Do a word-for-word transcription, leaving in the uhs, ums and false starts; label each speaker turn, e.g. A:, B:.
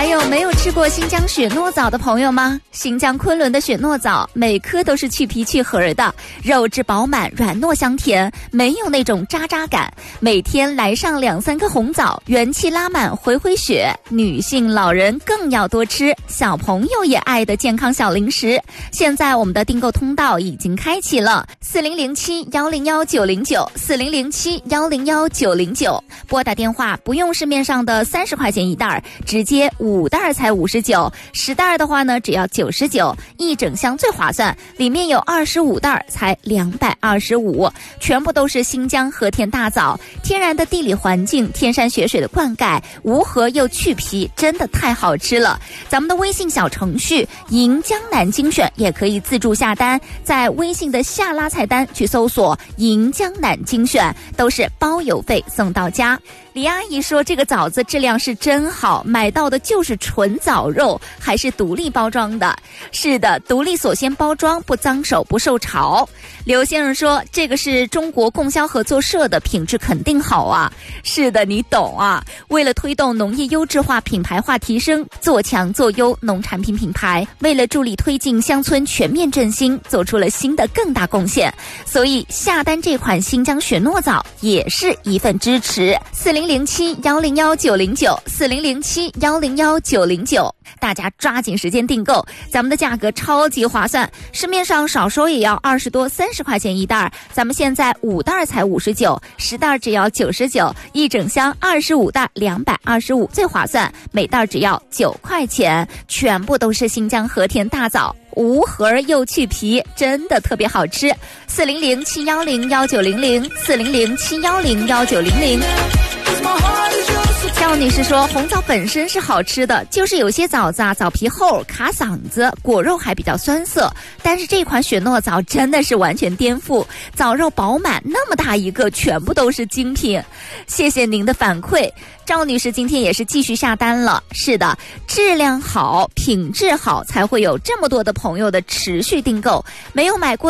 A: 还有没有吃过新疆雪糯枣的朋友吗？新疆昆仑的雪糯枣每颗都是去皮去核的，肉质饱满，软糯香甜，没有那种渣渣感。每天来上两三颗红枣，元气拉满，回回血。女性老人更要多吃，小朋友也爱的健康小零食。现在我们的订购通道已经开启了，四零零七幺零幺九零九，四零零七幺零幺九零九，拨打电话不用市面上的三十块钱一袋，直接五袋才五十九，十袋的话呢只要九十九，一整箱最划算，里面有二十五袋才两百二十五，全部都是新疆和田大枣，天然的地理环境，天山雪水的灌溉，无核又去皮，真的太好吃了。咱们的微信小程序银江南精选也可以自助下单，在微信的下拉菜单去搜索银江南精选，都是包邮费送到家。李阿姨说这个枣子质量是真好，买到的就是纯枣肉，还是独立包装的。是的，独立锁鲜包装，不脏手不受潮。刘先生说这个是中国供销合作社的，品质肯定好啊。是的，你懂啊。为了推动农业优质化品牌化提升，做强做优农产品品牌，为了助力推进乡村全面振兴，做出了新的更大贡献，所以下单这款新疆雪糯枣也是一份支持。四零零七幺零幺九零九，四零零七幺零幺九零九，大家抓紧时间订购，咱们的价格超级划算，市面上少说也要二十多三十块钱一袋，咱们现在五袋才五十九，十袋只要九十九，一整箱二十五袋两百二十五，最划算，每袋只要九块钱，全部都是新疆和田大枣，无核又去皮，真的特别好吃。四零零七幺零幺九零零，四零零七幺零幺九零零。赵女士说红枣本身是好吃的，就是有些枣子啊枣皮厚卡嗓子，果肉还比较酸涩，但是这款雪糯枣真的是完全颠覆，枣肉饱满，那么大一个，全部都是精品。谢谢您的反馈，赵女士今天也是继续下单了。是的，质量好品质好才会有这么多的朋友的持续订购，没有买过